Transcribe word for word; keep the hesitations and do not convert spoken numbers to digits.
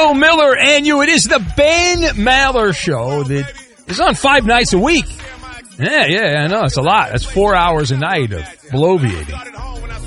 Bill Miller and you. It is the Ben Maller Show that is on five nights a week. Yeah, yeah, I know. It's a lot. That's four hours a night of bloviating.